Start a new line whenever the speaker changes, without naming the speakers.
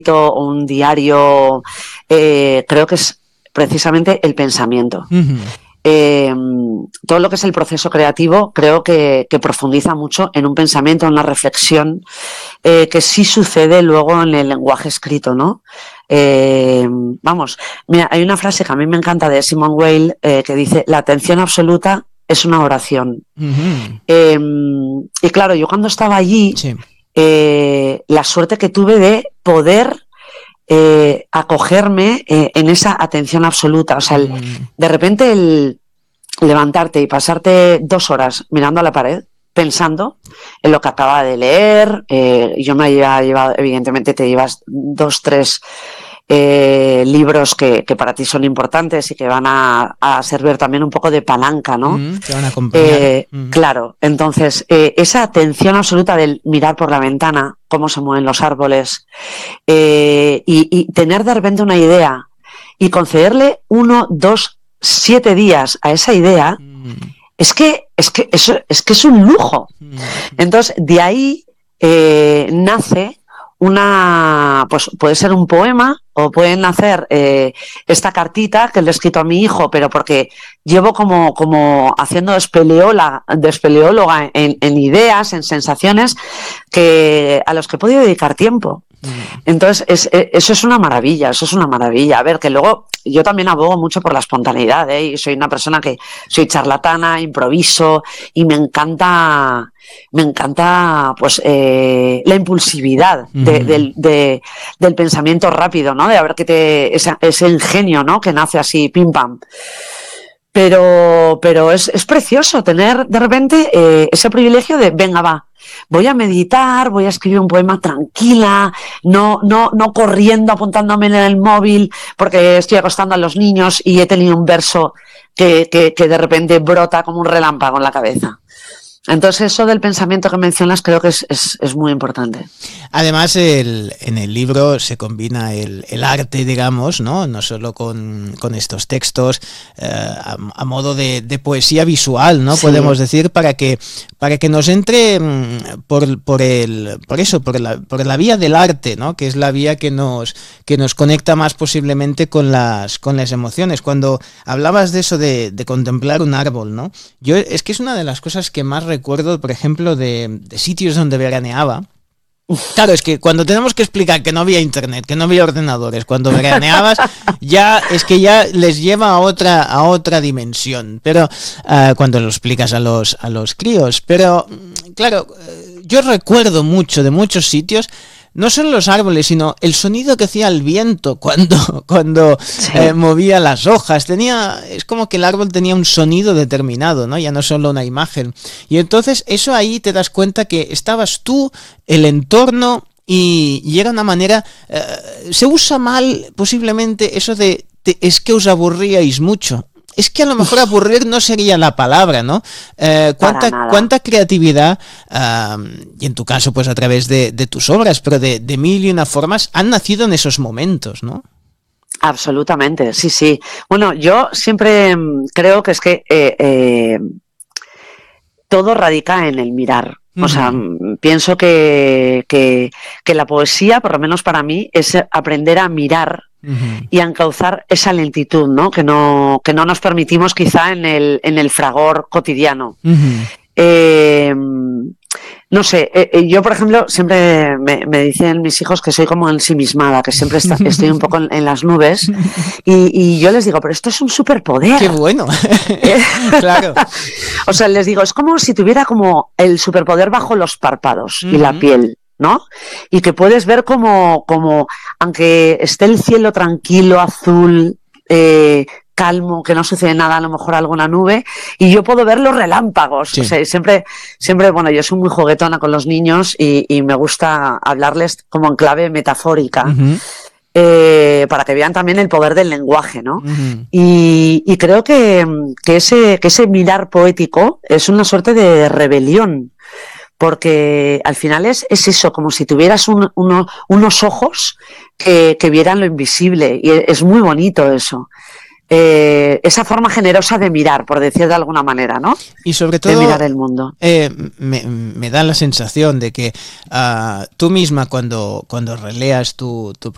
o un diario, creo que es precisamente el pensamiento. Todo lo que es el proceso creativo creo que profundiza mucho en un pensamiento, en una reflexión, que sí sucede luego en el lenguaje escrito, ¿no? Vamos, mira, hay una frase que a mí me encanta de Simone Weil, que dice: la atención absoluta es una oración. Y claro, yo cuando estaba allí,
Sí.
La suerte que tuve de poder acogerme en esa atención absoluta. O sea, de repente el levantarte y pasarte 2 horas mirando a la pared, pensando en lo que acaba de leer. Yo me había llevado, evidentemente te llevas 2, 3 libros que para ti son importantes y que van a servir también un poco de palanca, ¿no?
Te van a acompañar.
Claro, entonces esa atención absoluta del mirar por la ventana, cómo se mueven los árboles, y tener de repente una idea y concederle 1, 2, 7 días a esa idea, es que es un lujo. Entonces, de ahí nace una, pues puede ser un poema o pueden hacer esta cartita que le he escrito a mi hijo, pero porque llevo como haciendo de espeleóloga en ideas, en sensaciones a los que he podido dedicar tiempo. Entonces, eso es una maravilla, A ver, que luego yo también abogo mucho por la espontaneidad, y soy una persona que soy charlatana, improviso, y me encanta pues la impulsividad del pensamiento rápido, ¿no? De a ver ese ingenio, ¿no? Que nace así, pim pam. Pero es precioso tener de repente ese privilegio de, venga, va, voy a meditar, voy a escribir un poema tranquila, no corriendo, apuntándome en el móvil porque estoy acostando a los niños y he tenido un verso que de repente brota como un relámpago en la cabeza. Entonces eso del pensamiento que mencionas creo que es muy importante.
Además, en el libro se combina el arte, digamos, no solo con estos textos, a modo de poesía visual, ¿no? Sí. Podemos decir, para que nos entre por la vía del arte, ¿no? Que es la vía que nos conecta más posiblemente con las emociones. Cuando hablabas de eso de contemplar un árbol, ¿no? Yo es que es una de las cosas que más recuerdo, por ejemplo, de sitios donde veraneaba. Claro, es que cuando tenemos que explicar que no había internet, que no había ordenadores, cuando veraneabas, ya les lleva a otra dimensión. Pero cuando lo explicas a los críos. Pero claro, yo recuerdo mucho de muchos sitios. No solo los árboles, sino el sonido que hacía el viento cuando sí. Movía las hojas. Es como que el árbol tenía un sonido determinado, ¿no? Ya no solo una imagen. Y entonces eso ahí te das cuenta que estabas tú, el entorno, y era una manera... se usa mal posiblemente eso de es que os aburríais mucho. Es que a lo mejor aburrir no sería la palabra, ¿no? ¿Cuánta creatividad, y en tu caso pues a través de tus obras, pero de mil y una formas, han nacido en esos momentos, ¿no?
Absolutamente, sí. Bueno, yo siempre creo que es que todo radica en el mirar. O sea, pienso que la poesía, por lo menos para mí, es aprender a mirar y a encauzar esa lentitud, ¿no? Que no nos permitimos quizá en el fragor cotidiano. No sé, yo por ejemplo siempre me dicen mis hijos que soy como ensimismada, que siempre estoy un poco en las nubes, y yo les digo, pero esto es un superpoder.
¡Qué bueno! Claro.
O sea, les digo, es como si tuviera como el superpoder bajo los párpados y la piel, ¿no? Y que puedes ver como aunque esté el cielo tranquilo, azul, calmo, que no sucede nada, a lo mejor alguna nube, y yo puedo ver los relámpagos. Sí. O sea, siempre, bueno, yo soy muy juguetona con los niños y me gusta hablarles como en clave metafórica. Para que vean también el poder del lenguaje, ¿no? Y creo que ese mirar poético es una suerte de rebelión, porque al final es eso, como si tuvieras unos ojos que vieran lo invisible, y es muy bonito eso. Esa forma generosa de mirar, por decir de alguna manera, ¿no?
Y sobre todo,
de mirar el mundo.
Me da la sensación de que tú misma cuando releas tu